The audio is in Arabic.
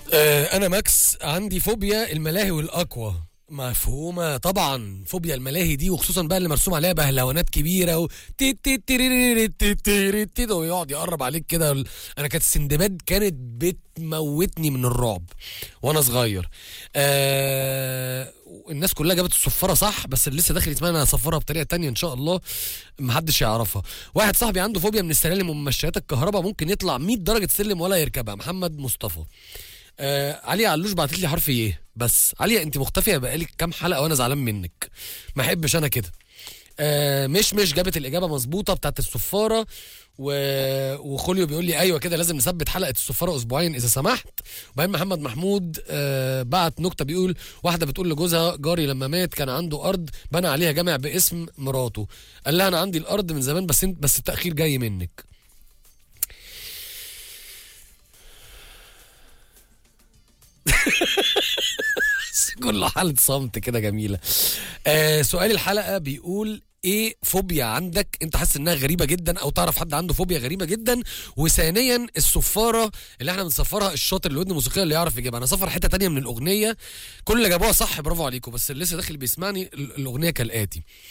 انا ماكس عندي فوبيا الملاهي والاكوا. مفهومه طبعا، فوبيا الملاهي دي وخصوصا بقى اللي مرسوم عليها بهلوانات كبيره ويقعد يقرب عليك كده. انا كانت السندباد كانت بتموتني من الرعب وانا صغير. الناس كلها جابت الصفاره صح، بس اللي لسه داخل اسمها انا هصفرها بطريقه تانية ان شاء الله محدش يعرفها. واحد صاحبي عنده فوبيا من السلالم وممشيات الكهرباء، ممكن يطلع 100 درجه سلم ولا يركبها. محمد مصطفى. عليا علوش بعتت لي حرف ايه، بس عليا انت مختفيه بقالك كام حلقه وانا زعلان منك، ما احبش انا كده. مش جابت الاجابه مظبوطه بتاعت الصفاره. وخوليو بيقول لي ايوه كده لازم نثبت حلقه الصفاره اسبوعين اذا سمحت. وبعدين محمد محمود بعت نكته بيقول واحده بتقول لجوزها جاري لما مات كان عنده ارض بنى عليها جامع باسم مراته، قال لها انا عندي الارض من زمان بس التاخير جاي منك. كل حالة صمت كده جميلة. سؤال الحلقة بيقول ايه فوبيا عندك انت حاسس انها غريبة جدا او تعرف حد عنده فوبيا غريبة جدا. وثانيا الصفارة اللي احنا بنصفرها الشاطر الودن الموسيقية اللي يعرف يجيبها. انا صفر حتة تانية من الاغنية، كل اللي جابوها صح برافو عليكم، بس اللي لسه داخل بيسمعني الاغنية كالاتي.